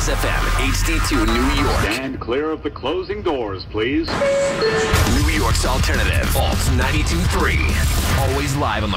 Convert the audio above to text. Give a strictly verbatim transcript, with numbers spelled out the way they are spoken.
S F M, H D two, New York. Stand clear of the closing doors, please. New York's alternative, Alt ninety-two point three. Always live on the